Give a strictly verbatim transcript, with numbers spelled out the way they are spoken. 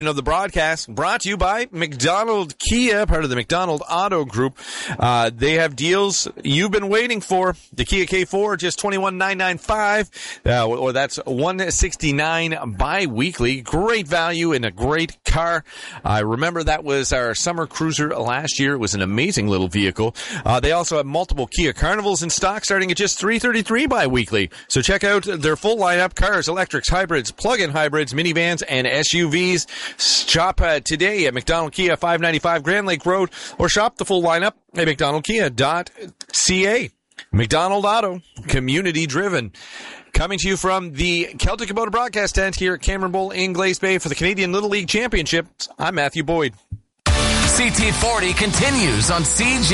Of the broadcast brought to you by McDonald Kia, part of the McDonald Auto Group. Uh, they have deals you've been waiting for. The Kia K four, just twenty-one thousand nine hundred ninety-five dollars, uh, or that's one hundred sixty-nine dollars bi-weekly. Great value and a great car. I uh, remember that was our summer cruiser last year. It was an amazing little vehicle. Uh, they also have multiple Kia Carnivals in stock starting at just three hundred thirty-three dollars bi-weekly. So check out their full lineup: cars, electrics, hybrids, plug-in hybrids, minivans, and S U Vs. Shop uh, today at McDonald Kia, five ninety-five Grand Lake Road, or shop the full lineup at mcdonald kia dot c a. McDonald Auto, community driven. Coming to you from the Celtic Kubota broadcast tent here at Cameron Bowl in Glace Bay for the Canadian Little League Championship. I'm Matthew Boyd. C T forty continues on C J.